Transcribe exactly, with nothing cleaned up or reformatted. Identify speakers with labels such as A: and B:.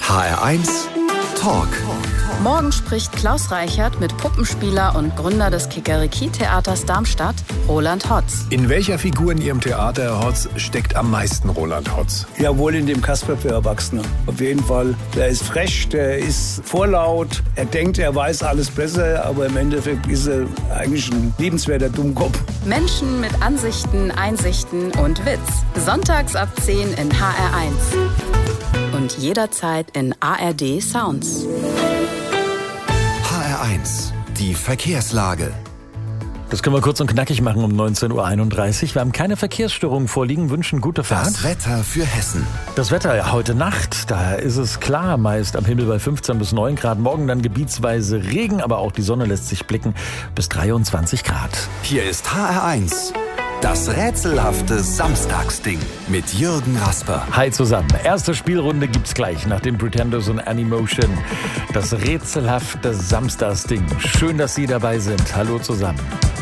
A: H R eins Talk.
B: Morgen spricht Klaus Reichert mit Puppenspieler und Gründer des Kikeriki-Theaters Darmstadt, Roland Hotz.
C: In welcher Figur in Ihrem Theater, Herr Hotz, steckt am meisten Roland Hotz?
D: Ja, wohl in dem Kasper für Erwachsene. Auf jeden Fall. Der ist frech, der ist vorlaut. Er denkt, er weiß alles besser, aber im Endeffekt ist er eigentlich ein liebenswerter Dummkopf.
B: Menschen mit Ansichten, Einsichten und Witz. Sonntags ab zehn in H R eins. Und jederzeit in A R D Sounds.
A: H R eins, die Verkehrslage.
E: Das können wir kurz und knackig machen um neunzehn Uhr einunddreißig. Wir haben keine Verkehrsstörungen vorliegen, wünschen gute Fahrt.
A: Das Wetter für Hessen.
E: Das Wetter ja, heute Nacht, da ist es klar, meist am Himmel bei fünfzehn bis neun Grad. Morgen dann gebietsweise Regen, aber auch die Sonne lässt sich blicken bis dreiundzwanzig Grad.
A: Hier ist H R eins. Das rätselhafte Samstagsding mit Jürgen Rasper.
E: Hi zusammen. Erste Spielrunde gibt's gleich nach den Pretenders und Animotion. Das rätselhafte Samstagsding. Schön, dass Sie dabei sind. Hallo zusammen.